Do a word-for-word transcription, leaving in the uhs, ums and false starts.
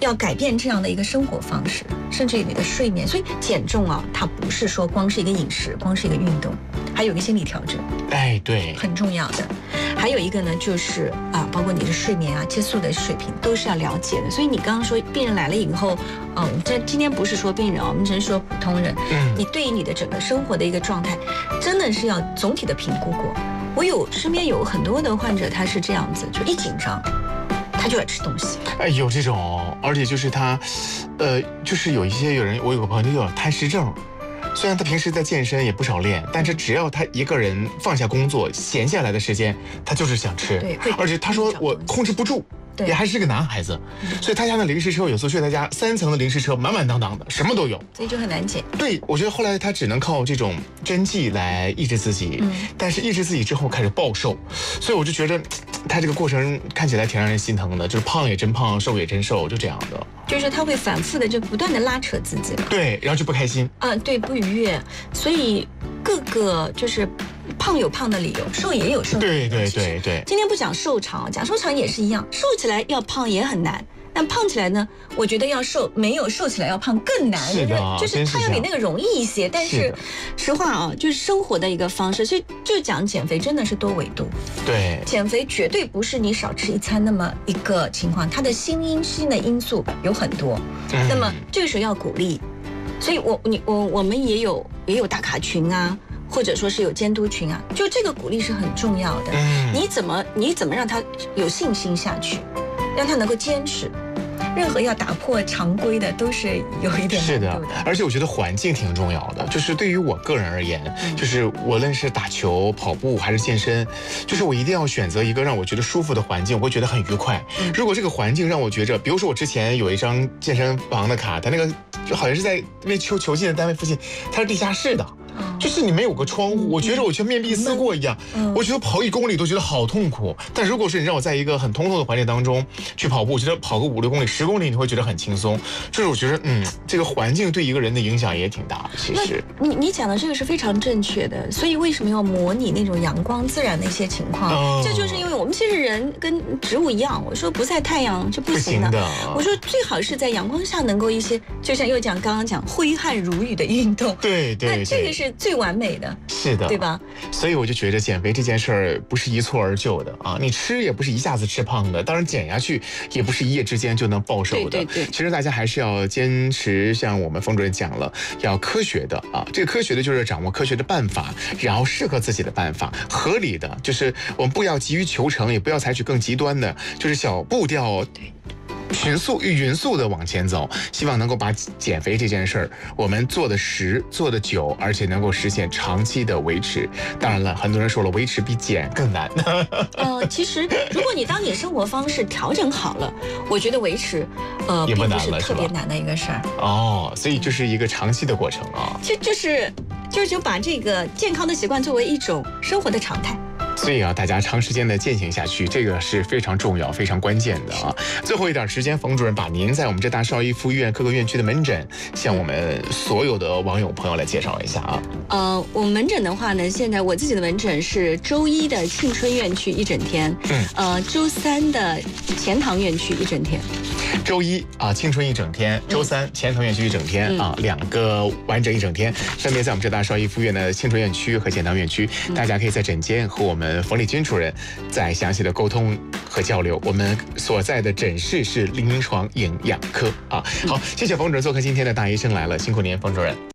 要改变这样的一个生活方式，甚至于你的睡眠。所以减重啊，它不是说光是一个饮食，光是一个运动，还有一个心理调整。 哎，对， 很重要的。还有一个呢，就是啊，包括你的睡眠啊、激素的水平都是要了解的。所以你刚刚说病人来了以后，嗯，这今天不是说病人哦，我们只是说普通人。嗯，你对于你的整个生活的一个状态，真的是要总体的评估过。我有身边有很多的患者，他是这样子，就一紧张，他就要吃东西。 哎，有这种，而且就是他，呃，就是有一些有人，我有个朋友就有贪食症。虽然他平时在健身也不少练，但是只要他一个人放下工作闲下来的时间，他就是想吃。 对， 而且他说我控制不住，也还是个男孩子，所以他家的零食车有时候去他家三层的零食车满满当当的，什么都有， 所以就很难减。 对，我觉得后来他只能靠这种针剂来抑制自己，嗯、但是抑制自己之后开始暴瘦，所以我就觉得他这个过程看起来挺让人心疼的，就是胖也真胖，瘦也真瘦，就这样的。 就是他会反复的就不断的拉扯自己， 对，然后就不开心啊，对，不愉悦，所以各个就是胖有胖的理由，瘦也有瘦的理由。 对对对对。 今天不讲瘦长，讲瘦长也是一样，瘦起来要胖也很难。但胖起来呢，我觉得要瘦没有瘦起来要胖更难， 是的， 就是它要比那个容易一些。但是实话啊，就是生活的一个方式，所以就讲减肥真的是多维度。 对， 减肥绝对不是你少吃一餐那么一个情况，它的心因心的因素有很多。嗯、那么这个时候要鼓励，所以我你我我们也有也有打卡群啊。或者说是有监督群啊，就这个鼓励是很重要的。嗯、你怎么你怎么让他有信心下去，让他能够坚持？任何要打破常规的都是有一点难度的。 是的，而且我觉得环境挺重要的。就是对于我个人而言，嗯、就是无论是打球、跑步还是健身，就是我一定要选择一个让我觉得舒服的环境，我会觉得很愉快。嗯、如果这个环境让我觉着，比如说我之前有一张健身房的卡，它那个就好像是在为求囚禁的单位附近，它是地下室的。就是你没有个窗户，我觉得我全面壁思过一样，我觉得跑一公里都觉得好痛苦。但如果是你让我在一个很通透的环境当中去跑步，我觉得跑个五六公里、十公里你会觉得很轻松。就是我觉得，嗯，这个环境对一个人的影响也挺大的。其实， 你你讲的这个是非常正确的。所以为什么要模拟那种阳光自然的一些情况？哦、这就是因为我们其实人跟植物一样，我说不晒太阳是不行的。 不行的我说最好是在阳光下能够一些，就像又讲刚刚讲挥汗如雨的运动。 对对对， 那这个是最完美的。 是的， 对吧？ 所以我就觉得减肥这件事儿不是一蹴而就的啊，你吃也不是一下子吃胖的，当然减下去也不是一夜之间就能暴瘦的。 对对对， 其实大家还是要坚持，像我们冯主任讲了，要科学的啊。这个科学的就是掌握科学的办法，然后适合自己的办法，合理的，就是我们不要急于求成，也不要采取更极端的，就是小步调。迅速匀速的往前走，希望能够把减肥这件事儿我们做的实做的久，而且能够实现长期的维持。当然了，很多人说了，维持比减更难。 呃，其实如果你当你生活方式调整好了，我觉得维持呃也不难了， 并不是特别难的一个事儿。 哦，所以就是一个长期的过程啊。 就就是就就把这个健康的习惯作为一种生活的常态。 所以啊，大家长时间的践行下去，这个是非常重要、非常关键的啊。最后一点时间，冯主任把您在我们浙大邵逸夫医院各个院区的门诊，向我们所有的网友朋友来介绍一下啊。 呃，我们门诊的话呢，现在我自己的门诊是周一的庆春院区一整天，嗯，呃，周三的钱塘院区一整天。 周一啊，庆春一整天；周三钱塘院区一整天、嗯、啊，两个完整一整天，分别在我们浙大邵逸夫院的庆春院区和钱塘院区。嗯、大家可以在诊间和我们冯丽君主任再详细的沟通和交流。我们所在的诊室是临床营养科啊。好，谢谢冯主任做客今天的大医生来了，辛苦您，冯主任。